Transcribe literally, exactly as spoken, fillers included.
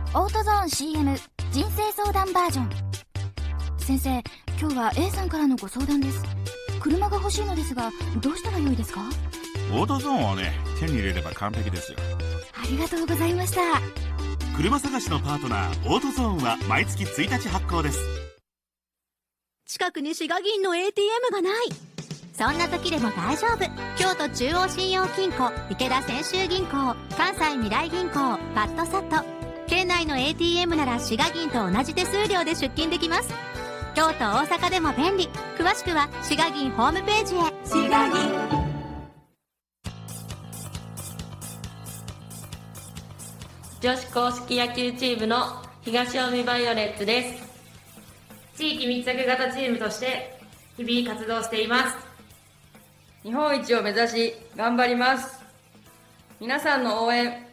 オートゾーン シーエム 人生相談バージョン。先生、今日は A さんからのご相談です。車が欲しいのですが、どうしたらよいですか？ オートゾーンをね、手に入れれば完璧ですよ。 ありがとうございました。 車探しのパートナー、オートゾーンは毎月ついたち発行です。 近くに滋賀銀の エーティーエム がない。そんな時でも大丈夫。京都中央信用金庫、池田泉州銀行、関西未来銀行、パッドサット。県内の エーティーエム なら滋賀銀と同じ手数料で出金できます。京都大阪でも便利。詳しくは滋賀銀ホームページへ。滋賀銀。 女子硬式野球チームの東近江バイオレッツです。地域密着型チームとして日々活動しています。 日本一を目指し頑張ります。皆さんの応援